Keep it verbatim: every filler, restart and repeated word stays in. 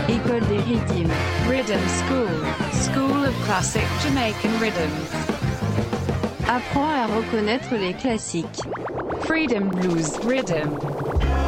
École des rythmes. Rhythm School, School of Classic Jamaican Rhythms. Apprends à reconnaître les classiques. Freedom Blues Rhythm.